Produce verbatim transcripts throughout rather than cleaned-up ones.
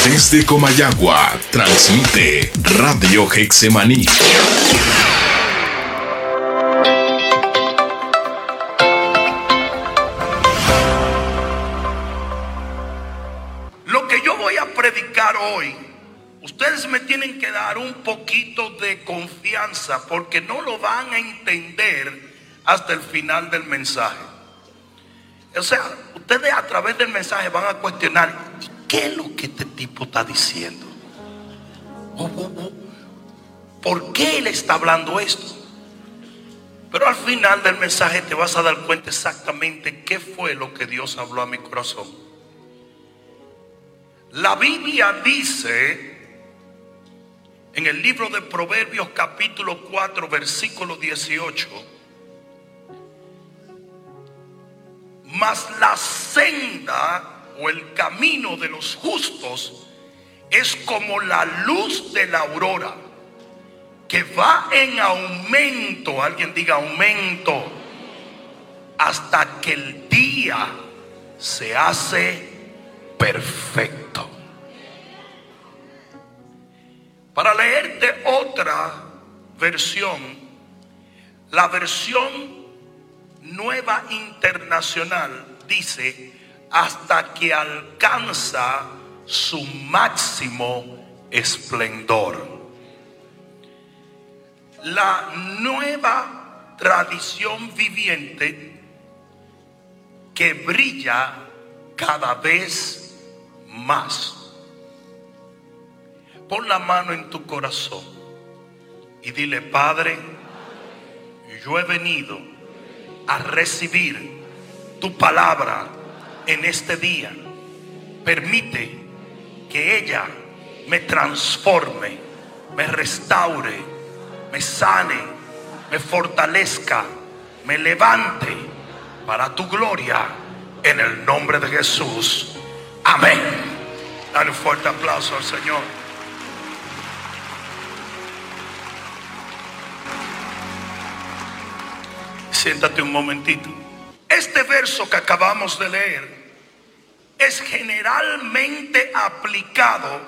Desde Comayagua, transmite Radio Getsemaní. Lo que yo voy a predicar hoy, ustedes me tienen que dar un poquito de confianza, porque no lo van a entender hasta el final del mensaje. O sea, ustedes a través del mensaje van a cuestionar: ¿qué es lo que este tipo está diciendo? Oh, oh, oh. ¿Por qué él está hablando esto? Pero al final del mensaje te vas a dar cuenta exactamente qué fue lo que Dios habló a mi corazón. La Biblia dice en el libro de Proverbios capítulo cuatro versículo dieciocho: mas la senda o el camino de los justos es como la luz de la aurora, que va en aumento, alguien diga aumento, hasta que el día se hace perfecto. Para leerte otra versión, la versión Nueva Internacional dice: hasta que alcanza su máximo esplendor. La Nueva Tradición Viviente, que brilla cada vez más. Pon la mano en tu corazón y dile: Padre, yo he venido a recibir tu palabra en este día. Permite que ella me transforme, me restaure, me sane, me fortalezca, me levante para tu gloria, en el nombre de Jesús. Amén. Dale un fuerte aplauso al Señor. Siéntate un momentito. Este verso que acabamos de leer es generalmente aplicado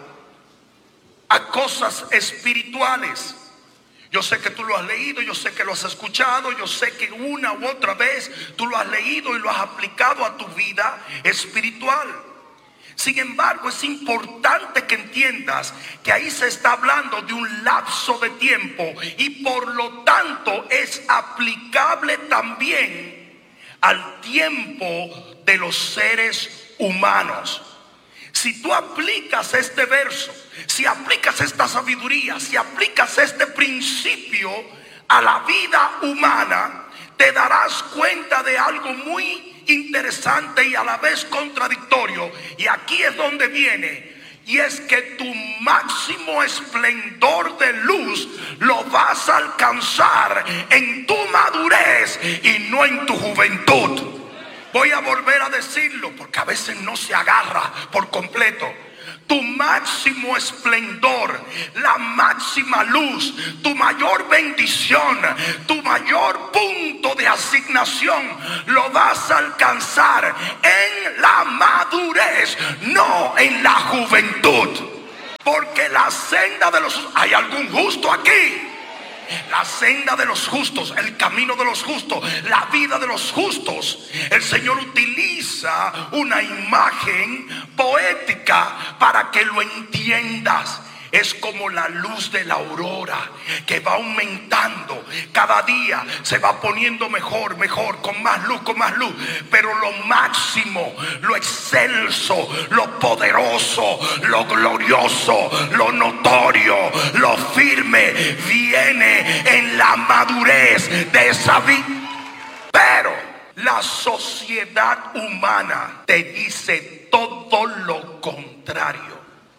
a cosas espirituales. Yo sé que tú lo has leído, yo sé que lo has escuchado, yo sé que una u otra vez tú lo has leído y lo has aplicado a tu vida espiritual. Sin embargo, es importante que entiendas que ahí se está hablando de un lapso de tiempo, y por lo tanto es aplicable también al tiempo de los seres humanos. Si tú aplicas este verso, si aplicas esta sabiduría, si aplicas este principio a la vida humana, te darás cuenta de algo muy interesante y a la vez contradictorio. Y aquí es donde viene, y es que tu máximo esplendor de luz lo vas a alcanzar en tu madurez y no en tu juventud. Voy a volver a decirlo porque a veces no se agarra por completo. Tu máximo esplendor, la máxima luz, tu mayor bendición, tu mayor punto de asignación, lo vas a alcanzar en la madurez, no en la juventud. Porque la senda de los... ¿Hay algún justo aquí? La senda de los justos, el camino de los justos, la vida de los justos. El Señor utiliza una imagen poética para que lo entiendas. Es como la luz de la aurora que va aumentando. Cada día se va poniendo mejor, mejor, con más luz, con más luz. Pero lo máximo, lo excelso, lo poderoso, lo glorioso, lo notorio, lo firme, viene en la madurez de esa vida. Pero la sociedad humana te dice todo lo contrario.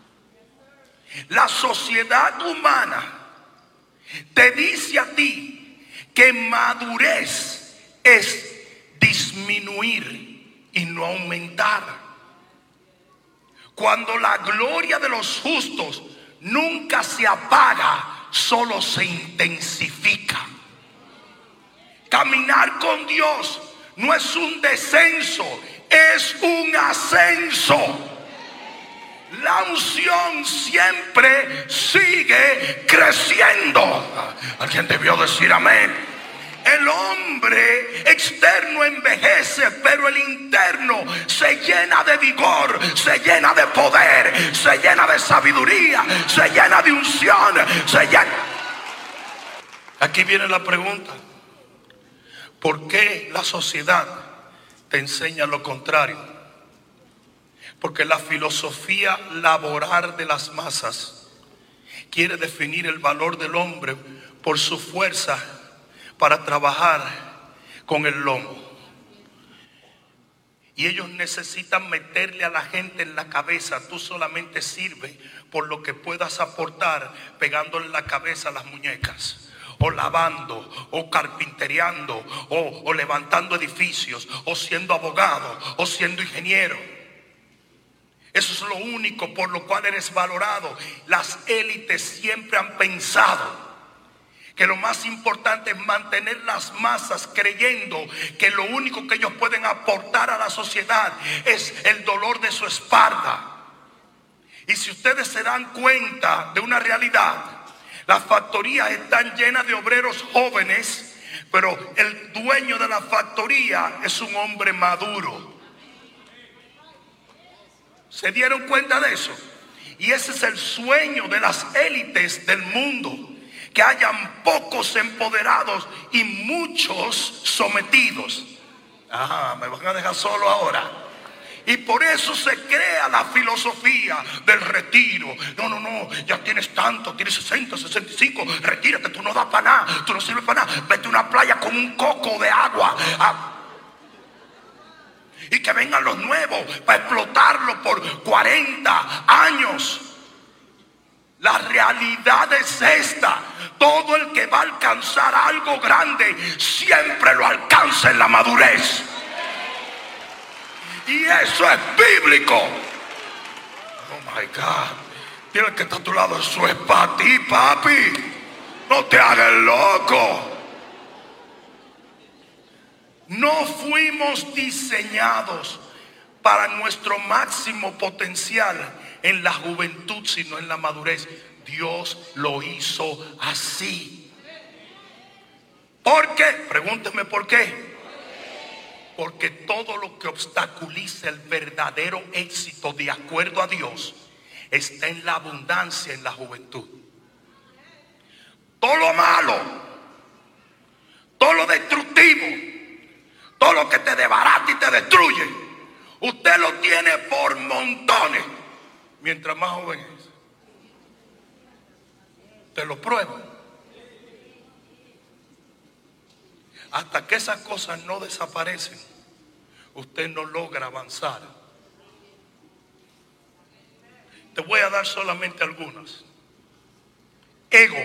La sociedad humana te dice a ti que madurez es disminuir y no aumentar, cuando la gloria de los justos nunca se apaga, solo se intensifica. Caminar con Dios no es un descenso, es un ascenso. La la unción siempre sigue creciendo. Alguien debió decir amén. El hombre externo envejece, pero el interno se llena de vigor, se llena de poder, se llena de sabiduría, se llena de unción, se llena. Aquí viene la pregunta: ¿por qué la sociedad te enseña lo contrario? Porque la filosofía laboral de las masas quiere definir el valor del hombre por su fuerza para trabajar con el lomo. Y ellos necesitan meterle a la gente en la cabeza: tú solamente sirves por lo que puedas aportar, pegándole en la cabeza a las muñecas, o lavando, o carpinteriando, o, o levantando edificios, o siendo abogado, o siendo ingeniero. Eso es lo único por lo cual eres valorado. Las élites siempre han pensado que lo más importante es mantener las masas creyendo que lo único que ellos pueden aportar a la sociedad es el dolor de su espalda. Y si ustedes se dan cuenta de una realidad, las factorías están llenas de obreros jóvenes, pero el dueño de la factoría es un hombre maduro. ¿Se dieron cuenta de eso? Y ese es el sueño de las élites del mundo: que hayan pocos empoderados y muchos sometidos. Ah, me van a dejar solo ahora. Y por eso se crea la filosofía del retiro. No, no, no, ya tienes tanto, tienes sesenta, sesenta y cinco, retírate, tú no das para nada, tú no sirves para nada. Vete a una playa con un coco de agua. Ah, y que vengan los nuevos para explotarlo por cuarenta años. La realidad es esta: todo el que va a alcanzar algo grande siempre lo alcanza en la madurez. Y eso es bíblico. Oh my God. Dile al que está a tu lado: eso es para ti, papi. No te hagas loco. No fuimos diseñados para nuestro máximo potencial en la juventud, sino en la madurez. Dios lo hizo así. ¿Por qué? Pregúnteme por qué. Porque todo lo que obstaculiza el verdadero éxito de acuerdo a Dios está en la abundancia en la juventud. Todo lo malo, todo lo destructivo, todo lo que te desbarata y te destruye, usted lo tiene por montones mientras más joven es. Te lo pruebo. Hasta que esas cosas no desaparecen, usted no logra avanzar. Te voy a dar solamente algunas. Ego.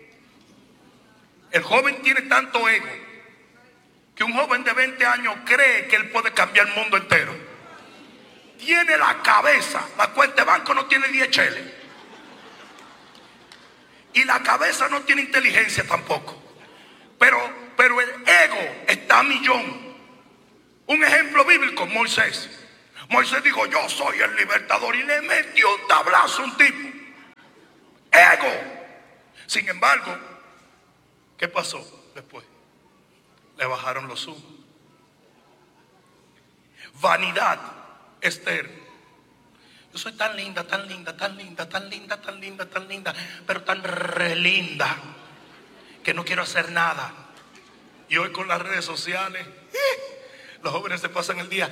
El joven tiene tanto ego que un joven de veinte años cree que él puede cambiar el mundo entero. Tiene la cabeza, la cuenta de banco no tiene diez cheles. Y la cabeza no tiene inteligencia tampoco. Pero, pero el ego está a millón. Un ejemplo bíblico: Moisés. Moisés dijo: yo soy el libertador, y le metió un tablazo a un tipo. Ego. Sin embargo, ¿qué pasó después? Le bajaron los humos. Vanidad. Esther: yo soy tan linda, tan linda, tan linda, tan linda, tan linda, tan linda, pero tan re linda que no quiero hacer nada. Y hoy con las redes sociales, los jóvenes se pasan el día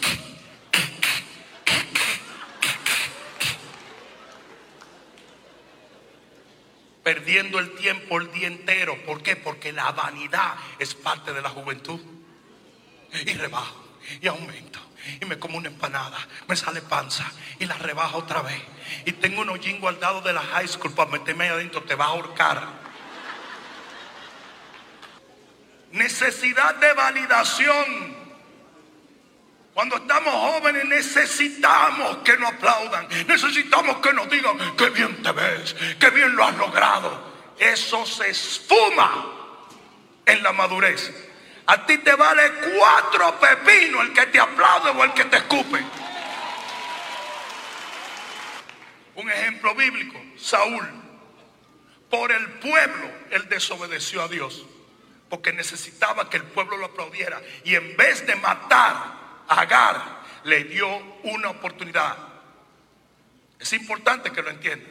perdiendo el tiempo el día entero. ¿Por qué? Porque la vanidad es parte de la juventud. Y rebajo, y aumento, y me como una empanada, me sale panza, y la rebajo otra vez, y tengo un hollín guardado de la high school para meterme ahí adentro. Te va a ahorcar. Necesidad de validación. Cuando estamos jóvenes necesitamos que nos aplaudan, necesitamos que nos digan: qué bien te ves, qué bien lo has logrado. Eso se esfuma en la madurez. A ti te vale cuatro pepinos el que te aplaude o el que te escupe. Un ejemplo bíblico, Saúl. Por el pueblo, él desobedeció a Dios, porque necesitaba que el pueblo lo aplaudiera. Y en vez de matar a Agar, le dio una oportunidad. Es importante que lo entiendan.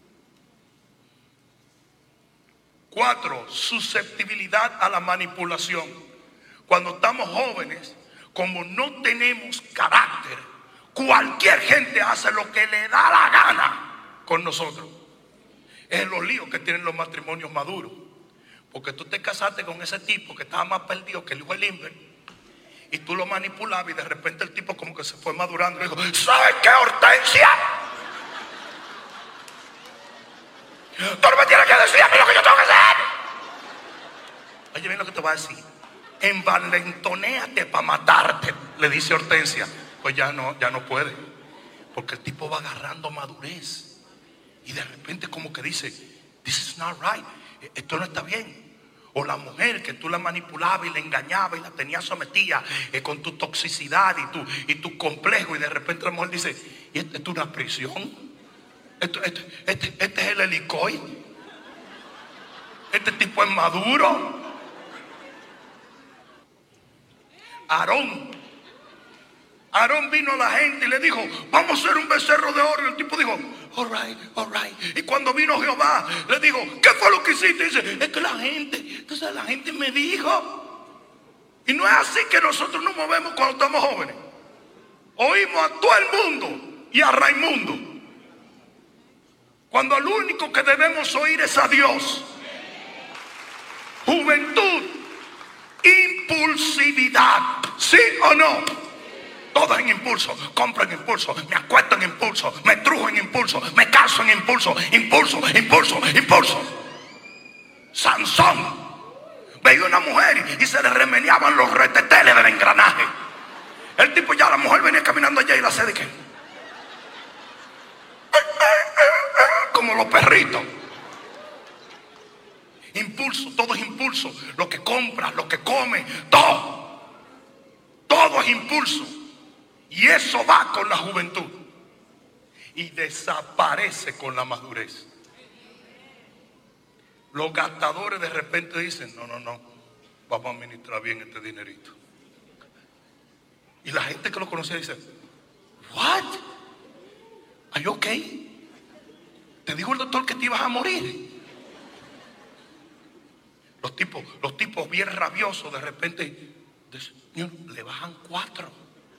Cuatro, susceptibilidad a la manipulación. Cuando estamos jóvenes, como no tenemos carácter, cualquier gente hace lo que le da la gana con nosotros. Es los líos que tienen los matrimonios maduros. Porque tú te casaste con ese tipo que estaba más perdido que el hijo de Limber, y tú lo manipulabas, y de repente el tipo como que se fue madurando y dijo: ¿sabes qué, Hortensia? Tú no me tienes que decir a mí lo que yo tengo que hacer. Oye bien lo que te voy a decir. Envalentonéate para matarte, le dice Hortensia. Pues ya no, ya no puede, porque el tipo va agarrando madurez. Y de repente como que dice: this is not right, esto no está bien. O la mujer que tú la manipulabas y la engañabas y la tenías sometida eh, con tu toxicidad y tu, y tu complejo, y de repente la mujer dice: ¿y esto, esto es una prisión? Esto, esto, este, este es el helicoide. Este tipo es maduro. Aarón Aarón vino a la gente y le dijo: vamos a hacer un becerro de oro. Y el tipo dijo: all right, all right. Y cuando vino Jehová, le dijo: ¿qué fue lo que hiciste? Y dice: es que la gente, entonces la gente me dijo. Y no es así que nosotros nos movemos cuando estamos jóvenes. Oímos a todo el mundo y a Raimundo, cuando lo único que debemos oír es a Dios. Juventud, impulsividad, ¿sí o no? Todo en impulso. Compro en impulso, me acuesto en impulso, me trujo en impulso, me caso en impulso. Impulso, impulso, impulso. Sansón veía una mujer y se le remeneaban los reteteles del engranaje. El tipo, ya la mujer venía caminando allá y la hace de qué, como los perritos. Impulso, todo es impulso. Lo que compras, lo que comes, todo Todo es impulso. Y eso va con la juventud y desaparece con la madurez. Los gastadores de repente dicen: no, no, no, vamos a administrar bien este dinerito. Y la gente que lo conocía dice: what? ¿Are you okay? Te dijo el doctor que te ibas a morir. Los tipos, los tipos bien rabiosos de repente le bajan cuatro.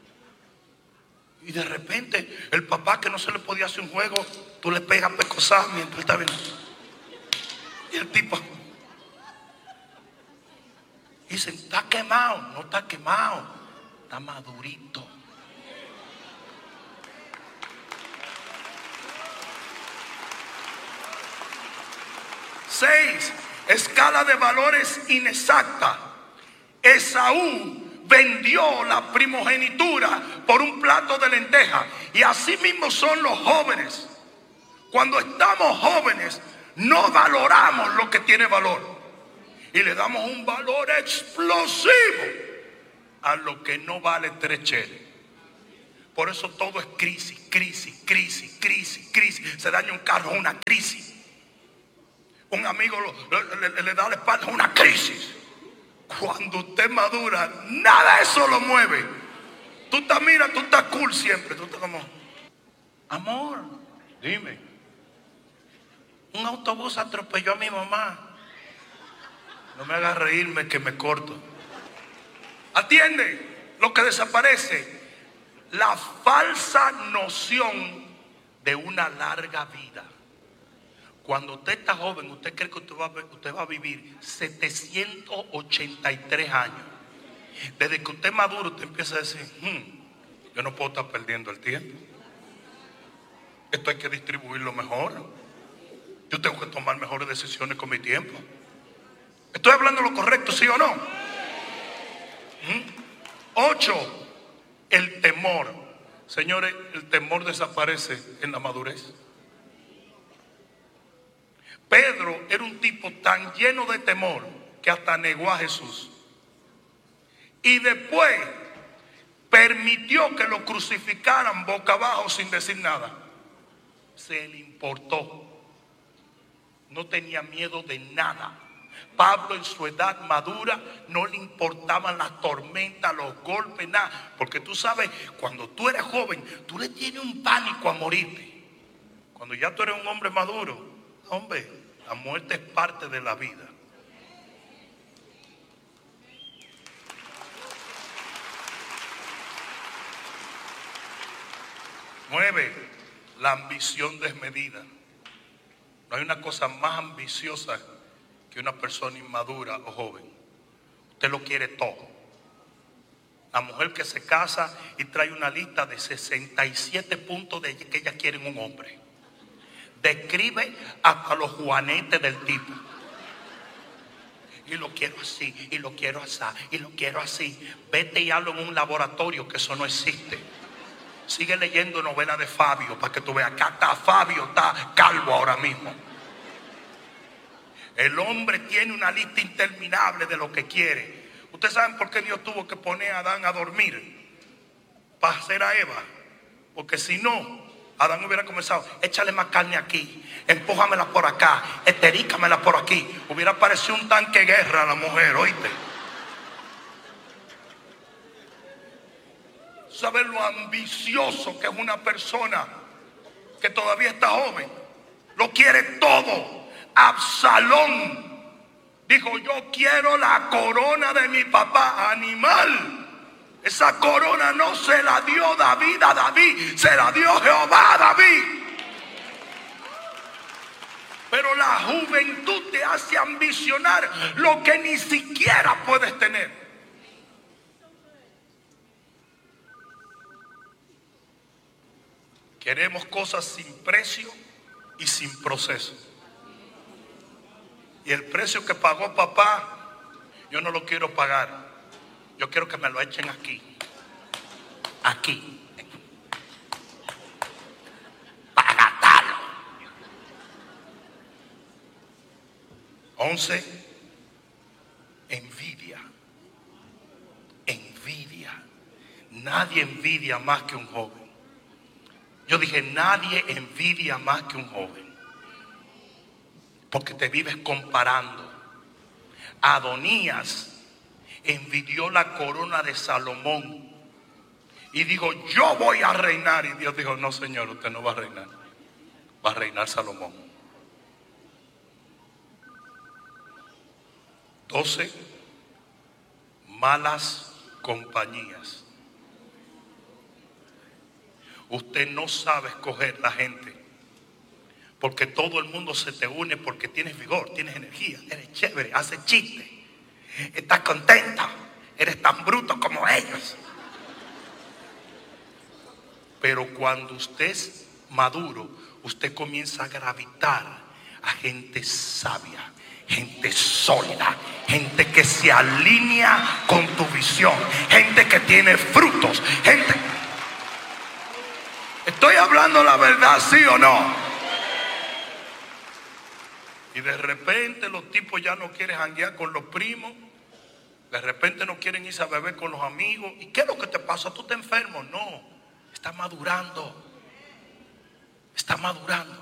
Y de repente el papá, que no se le podía hacer un juego, tú le pegas pecosas mientras él está viendo. Y el tipo dice: está quemado. No está quemado, está madurito. Seis, escala de valores inexacta. Esaú vendió la primogenitura por un plato de lenteja. Y así mismo son los jóvenes. Cuando estamos jóvenes, no valoramos lo que tiene valor y le damos un valor explosivo a lo que no vale tres cheles. Por eso todo es crisis, crisis, crisis, crisis, crisis. Se daña un carro, una crisis. Un amigo lo, le, le, le da la espalda, una crisis. Cuando usted madura, nada de eso lo mueve. Tú te miras, tú estás cool siempre. Tú estás como: amor, dime, un autobús atropelló a mi mamá. No me hagas reírme que me corto. Atiende lo que desaparece: la falsa noción de una larga vida. Cuando usted está joven, usted cree que usted va, usted va a vivir setecientos ochenta y tres años. Desde que usted madura, usted empieza a decir: hmm, yo no puedo estar perdiendo el tiempo. Esto hay que distribuirlo mejor. Yo tengo que tomar mejores decisiones con mi tiempo. ¿Estoy hablando lo correcto, sí o no? ¿Mm? Ocho, el temor. Señores, el temor desaparece en la madurez. Pedro era un tipo tan lleno de temor que hasta negó a Jesús. Y después permitió que lo crucificaran boca abajo sin decir nada. se le importó. No tenía miedo de nada. Pablo en su edad madura no le importaban las tormentas, los golpes, nada. Porque tú sabes, cuando tú eres joven, tú le tienes un pánico a morirte. Cuando ya tú eres un hombre maduro, hombre, la muerte es parte de la vida. Nueve, la ambición desmedida. No hay una cosa más ambiciosa que una persona inmadura o joven. Usted lo quiere todo. La mujer que se casa y trae una lista de sesenta y siete puntos de que ella quiere en un hombre. Describe hasta los juanetes del tipo. Y lo quiero así, y lo quiero así, y lo quiero así. Vete y hazlo en un laboratorio, que eso no existe. Sigue leyendo novelas de Fabio para que tú veas. Acá está Fabio, está calvo ahora mismo. El hombre tiene una lista interminable de lo que quiere. ¿Ustedes saben por qué Dios tuvo que poner a Adán a dormir? Para hacer a Eva. Porque si no, Adán hubiera comenzado: échale más carne aquí, empújamela por acá, esterícamela por aquí. Hubiera parecido un tanque de guerra a la mujer, ¿oíste? ¿Sabes lo ambicioso que es una persona que todavía está joven? Lo quiere todo. Absalón dijo: yo quiero la corona de mi papá. Animal. Esa corona no se la dio David a David, se la dio Jehová a David. Pero la juventud te hace ambicionar lo que ni siquiera puedes tener. Queremos cosas sin precio y sin proceso. Y el precio que pagó papá, yo no lo quiero pagar. Yo quiero que me lo echen aquí. Aquí. Para gastarlo. Once. Envidia. Envidia. Nadie envidia más que un joven. Yo dije, nadie envidia más que un joven. Porque te vives comparando. Adonías envidió la corona de Salomón y dijo: yo voy a reinar. Y Dios dijo: no, señor, usted no va a reinar. Va a reinar Salomón. Doce. Malas compañías. Usted no sabe escoger la gente, porque todo el mundo se te une porque tienes vigor, tienes energía, eres chévere, haces chistes, estás contenta, eres tan bruto como ellos. Pero cuando usted es maduro, usted comienza a gravitar a gente sabia, gente sólida, gente que se alinea con tu visión, gente que tiene frutos, gente... ¿Estoy hablando la verdad, sí o no? Y de repente los tipos ya no quieren janguear con los primos. De repente no quieren irse a beber con los amigos. ¿Y qué es lo que te pasa? ¿Tú estás enfermo? No, está madurando. Está madurando.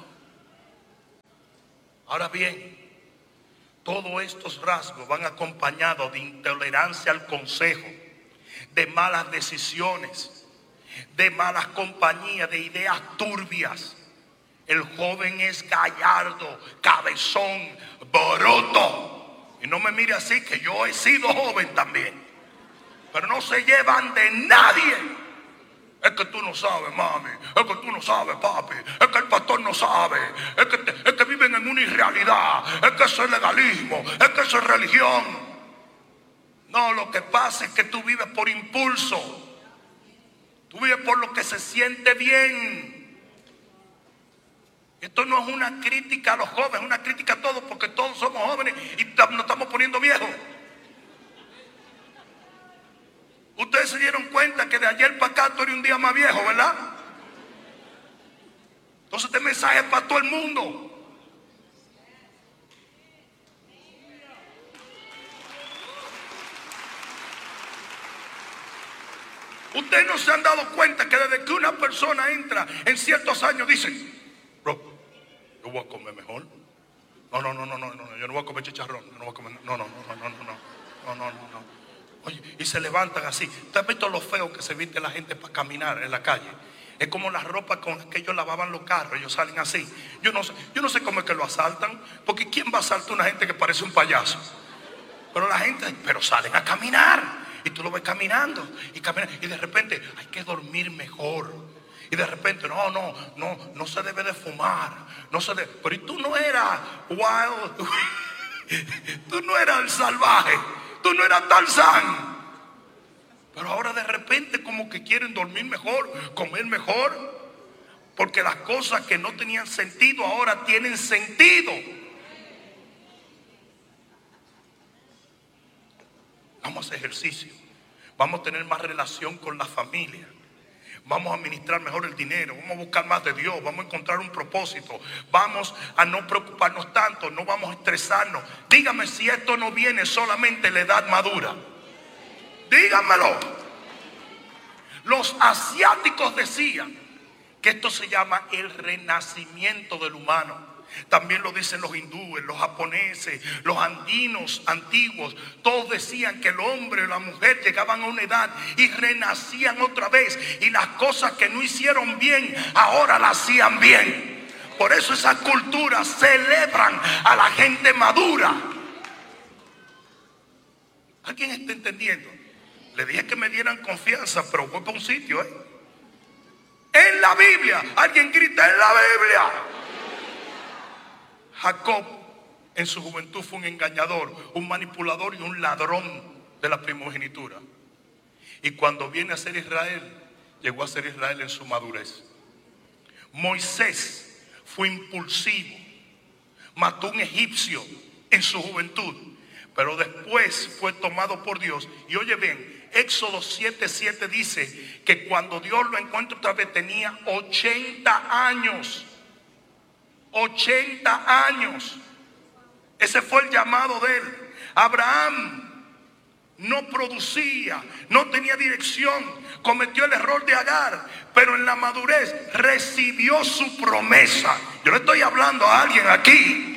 Ahora bien, todos estos rasgos van acompañados de intolerancia al consejo, de malas decisiones, de malas compañías, de ideas turbias. El joven es gallardo, cabezón, bruto. Y no me mire así, que yo he sido joven también. Pero no se llevan de nadie. Es que tú no sabes, mami. Es que tú no sabes, papi. Es que el pastor no sabe. Es que, te, es que viven en una irrealidad. Es que eso es legalismo. Es que eso es religión. No, lo que pasa es que tú vives por impulso. Tú vives por lo que se siente bien. Esto no es una crítica a los jóvenes, es una crítica a todos, porque todos somos jóvenes y nos estamos poniendo viejos. Ustedes se dieron cuenta que de ayer para acá tú eres un día más viejo, ¿verdad? Entonces este mensaje es para todo el mundo. Ustedes no se han dado cuenta que desde que una persona entra en ciertos años dicen: Bro, yo voy a comer mejor. No, no, no, no, no, no, yo no voy a comer chicharrón. Yo no voy a comer, no, no, no, no, no, no, no, no, no, no. Oye, y se levantan así. ¿Usted ha visto lo feo que se viste la gente para caminar en la calle? Es como la ropa con la que ellos lavaban los carros. Ellos salen así. Yo no sé, yo no sé cómo es que lo asaltan. Porque ¿quién va a asaltar a una gente que parece un payaso? Pero la gente, pero salen a caminar. Y tú lo ves caminando y caminan. Y de repente hay que dormir mejor. Y de repente, no, no, no, no se debe de fumar. No se debe. Pero ¿y tú no eras wild? Tú no eras el salvaje. Tú no eras Tarzán. Pero ahora de repente como que quieren dormir mejor, comer mejor. Porque las cosas que no tenían sentido ahora tienen sentido. Vamos a hacer ejercicio. Vamos a tener más relación con la familia. Vamos a administrar mejor el dinero. Vamos a buscar más de Dios. Vamos a encontrar un propósito. Vamos a no preocuparnos tanto. No vamos a estresarnos. Dígame si esto no viene solamente en la edad madura. Dígamelo. Los asiáticos decían que esto se llama el renacimiento del humano. También lo dicen los hindúes, los japoneses, los andinos antiguos. Todos decían que el hombre y la mujer llegaban a una edad y renacían otra vez. Y las cosas que no hicieron bien, ahora las hacían bien. Por eso esas culturas celebran a la gente madura. ¿Alguien está entendiendo? Le dije que me dieran confianza, pero voy para un sitio, ¿eh? En la Biblia, alguien grita, en la Biblia. Jacob en su juventud fue un engañador, un manipulador y un ladrón de la primogenitura. Y cuando viene a ser Israel, llegó a ser Israel en su madurez. Moisés fue impulsivo, mató a un egipcio en su juventud, pero después fue tomado por Dios. Y oye bien, Éxodo siete siete dice que cuando Dios lo encontró otra vez tenía ochenta años. ochenta años. Ese fue el llamado de él. Abraham no producía, no tenía dirección, cometió el error de Agar, pero en la madurez recibió su promesa. Yo le estoy hablando a alguien aquí.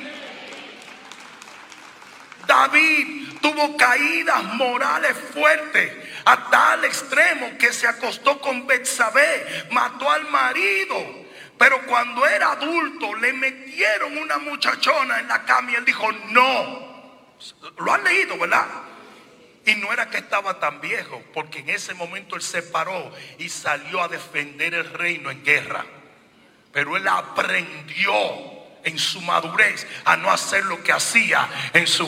David tuvo caídas morales fuertes a tal extremo que se acostó con Betsabé, mató al marido. Pero cuando era adulto le metieron una muchachona en la cama y él dijo no. Lo han leído, ¿verdad? Y no era que estaba tan viejo, porque en ese momento él se paró y salió a defender el reino en guerra. Pero él aprendió en su madurez a no hacer lo que hacía en su...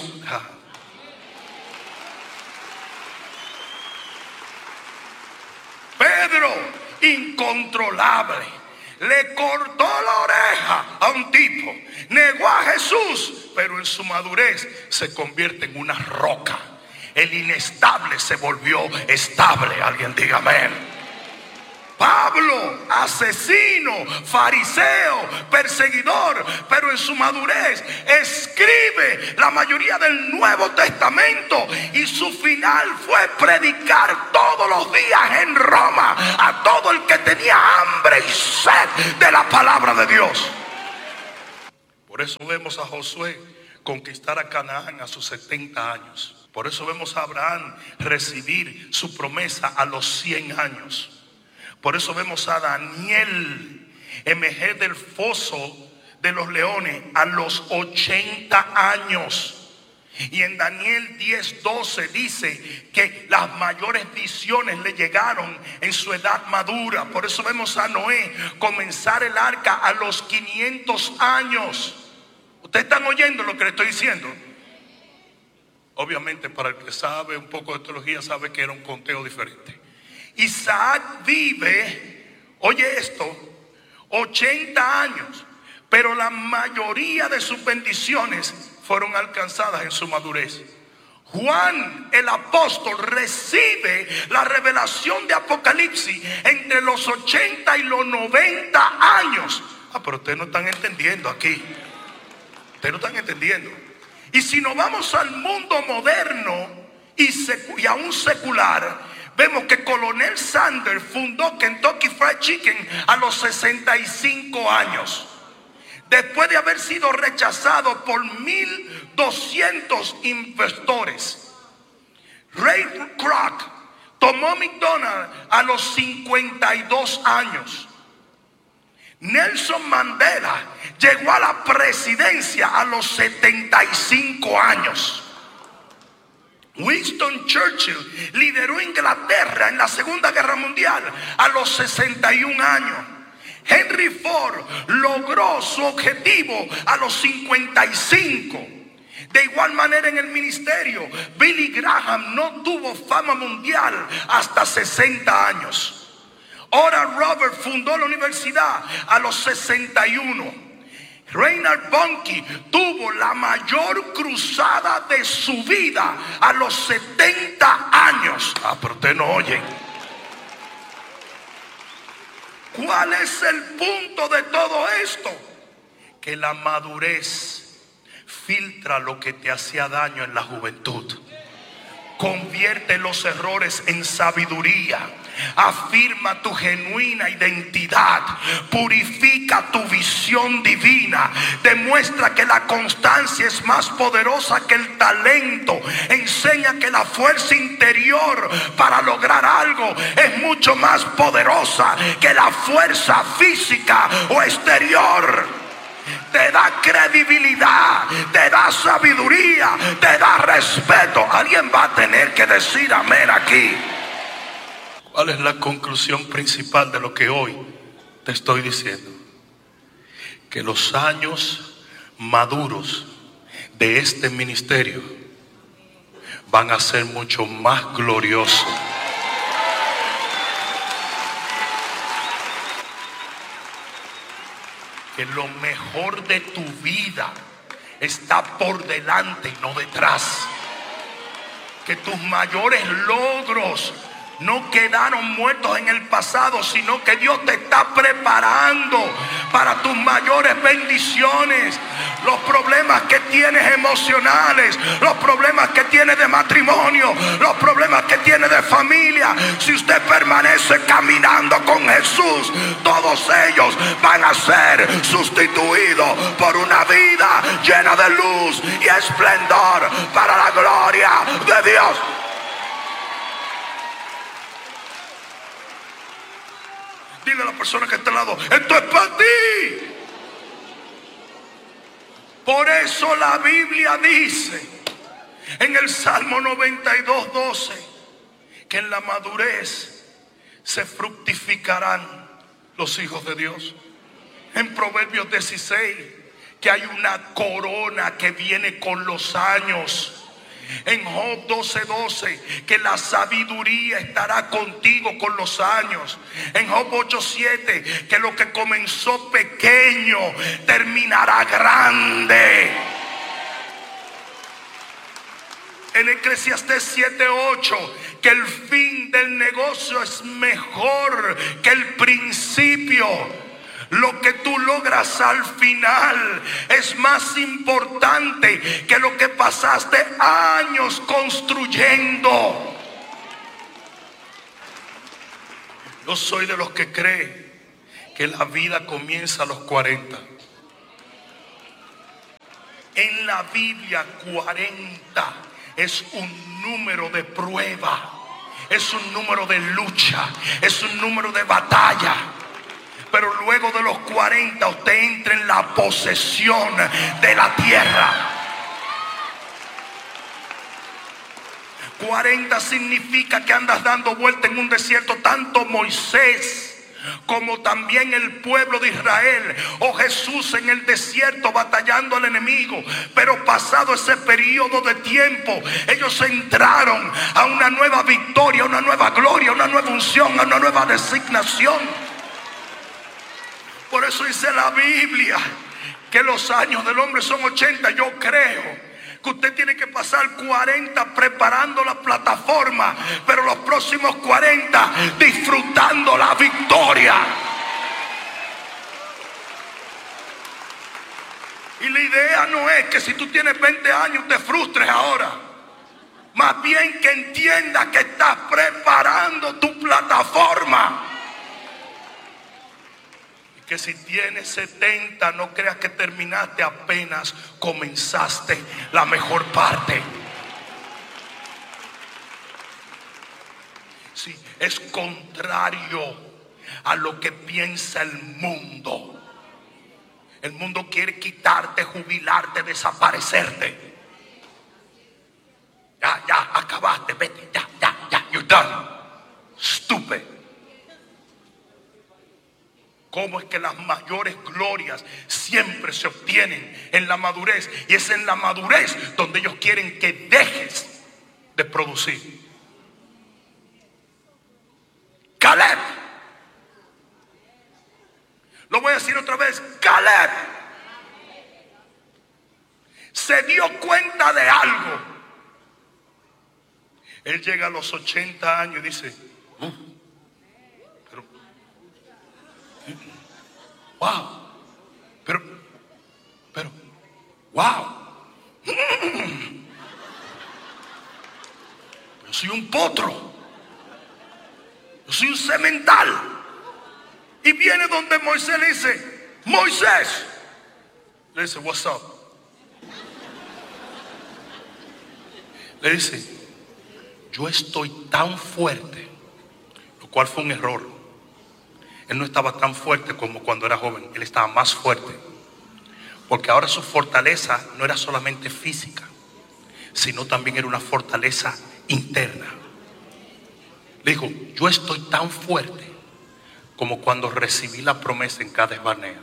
Pedro, incontrolable, le cortó la oreja a un tipo, negó a Jesús, pero en su madurez se convierte en una roca. El inestable se volvió estable. Alguien diga amén. Pablo, asesino, fariseo, perseguidor, pero en su madurez escribe la mayoría del Nuevo Testamento y su final fue predicar todos los días en Roma a todo el que tenía hambre y sed de la palabra de Dios. Por eso vemos a Josué conquistar a Canaán a sus setenta años. Por eso vemos a Abraham recibir su promesa a los cien años. Por eso vemos a Daniel emerger del foso de los leones a los ochenta años. Y en Daniel diez doce dice que las mayores visiones le llegaron en su edad madura. Por eso vemos a Noé comenzar el arca a los quinientos años. ¿Ustedes están oyendo lo que le estoy diciendo? Obviamente, para el que sabe un poco de teología, sabe que era un conteo diferente. Isaac vive, oye esto, ochenta años, pero la mayoría de sus bendiciones fueron alcanzadas en su madurez. Juan el apóstol recibe la revelación de Apocalipsis entre los ochenta y los noventa años. Ah, pero ustedes no están entendiendo aquí. Ustedes no están entendiendo. Y si nos vamos al mundo moderno y, secu- y aún secular, vemos que Colonel Sanders fundó Kentucky Fried Chicken a los sesenta y cinco años. después de haber sido rechazado por mil doscientos inversores, Ray Kroc tomó McDonald's a los cincuenta y dos años. Nelson Mandela llegó a la presidencia a los setenta y cinco años. Winston Churchill lideró Inglaterra en la Segunda Guerra Mundial a los sesenta y un años. Henry Ford logró su objetivo a los cincuenta y cinco. De igual manera en el ministerio, Billy Graham no tuvo fama mundial hasta sesenta años. Oral Roberts fundó la universidad a los sesenta y uno. Reinhard Bonnke tuvo la mayor cruzada de su vida a los setenta años. Ah, pero usted no oye. ¿Cuál es el punto de todo esto? Que la madurez filtra lo que te hacía daño en la juventud. Convierte los errores en sabiduría. Afirma tu genuina identidad. Purifica tu visión divina. Demuestra que la constancia es más poderosa que el talento. Enseña que la fuerza interior para lograr algo es mucho más poderosa que la fuerza física o exterior. Te da credibilidad, te da sabiduría, te da respeto. Alguien va a tener que decir amén aquí. ¿Cuál es la conclusión principal de lo que hoy te estoy diciendo? Que los años maduros de este ministerio van a ser mucho más gloriosos. Que lo mejor de tu vida está por delante y no detrás. Que tus mayores logros no quedaron muertos en el pasado, sino que Dios te está preparando para tus mayores bendiciones. Los problemas que tienes emocionales, los problemas que tienes de matrimonio, los problemas que tienes de familia, si usted permanece caminando con Jesús, todos ellos van a ser sustituidos por una vida llena de luz y esplendor para la gloria de Dios. Dile a la persona que está al lado: esto es para ti. Por eso la Biblia dice en el Salmo noventa y dos, doce que en la madurez se fructificarán los hijos de Dios. En Proverbios dieciséis que hay una corona que viene con los años. En Job doce, doce que la sabiduría estará contigo con los años. En Job ocho, siete que lo que comenzó pequeño terminará grande. En Eclesiastés siete, ocho que el fin del negocio es mejor que el principio. Lo que tú logras al final es más importante que lo que pasaste años construyendo. Yo soy de los que cree que la vida comienza a los cuarenta. En la Biblia cuarenta es un número de prueba, es un número de lucha, es un número de batalla. Pero luego de los cuarenta usted entra en la posesión de la tierra. cuarenta significa que andas dando vuelta en un desierto. Tanto Moisés como también el pueblo de Israel o Jesús en el desierto batallando al enemigo. Pero pasado ese periodo de tiempo, ellos entraron a una nueva victoria, a una nueva gloria, a una nueva unción, a una nueva designación. Por eso dice la Biblia que los años del hombre son ochenta. Yo creo que usted tiene que pasar cuarenta preparando la plataforma, pero los próximos cuarenta disfrutando la victoria. Y la idea no es que si tú tienes veinte años te frustres ahora. Más bien que entiendas que estás preparando tu plataforma. que si tienes setenta, no creas que terminaste, apenas comenzaste la mejor parte. Sí, es contrario a lo que piensa el mundo. El mundo quiere quitarte, jubilarte, desaparecerte. Ya, ya, acabaste, vete, ya, ya, ya, you're done. Stupid. ¿Cómo es que las mayores glorias siempre se obtienen en la madurez? Y es en la madurez donde ellos quieren que dejes de producir. Caleb. Lo voy a decir otra vez. Caleb se dio cuenta de algo. Él llega a los ochenta años y dice, oh, pero, wow, pero, pero, wow. Yo soy un potro. Yo soy un semental. Y viene donde Moisés le dice, Moisés. Le dice, what's up? Le dice, yo estoy tan fuerte, lo cual fue un error. Él no estaba tan fuerte como cuando era joven, él estaba más fuerte. Porque ahora su fortaleza no era solamente física, sino también era una fortaleza interna. Le dijo, yo estoy tan fuerte como cuando recibí la promesa en Cades Barnea.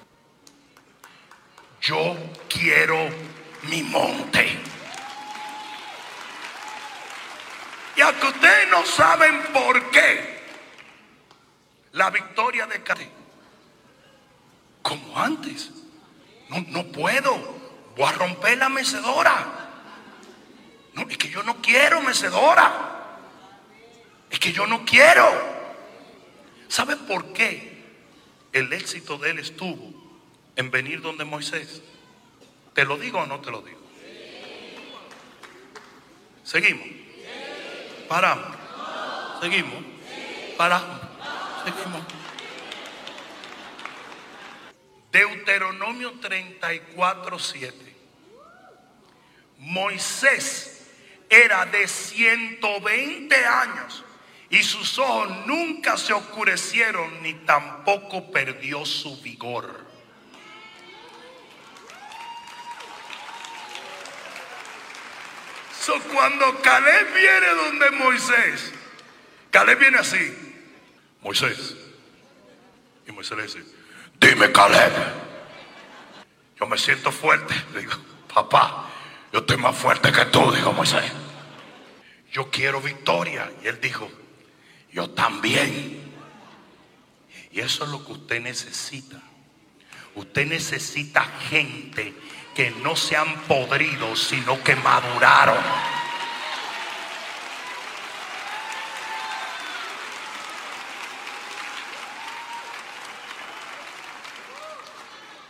Yo quiero mi monte. Y aunque ustedes no saben por qué, la victoria de Cades, como antes, no, no puedo, voy a romper la mecedora. No, es que yo no quiero mecedora. Es que yo no quiero. ¿Saben por qué el éxito de él estuvo en venir donde Moisés? ¿Te lo digo o no te lo digo? Seguimos. Paramos. Seguimos. Paramos. Seguimos. Deuteronomio treinta y cuatro, siete. Moisés era de ciento veinte años y sus ojos nunca se oscurecieron ni tampoco perdió su vigor. So, cuando Caleb viene donde Moisés, Caleb viene así, Moisés, y Moisés le dice, dime, Caleb. Yo me siento fuerte. Le digo, papá, yo estoy más fuerte que tú, dijo Moisés. Yo quiero victoria. Y él dijo, yo también. Y eso es lo que usted necesita. Usted necesita gente que no se han podrido, sino que maduraron.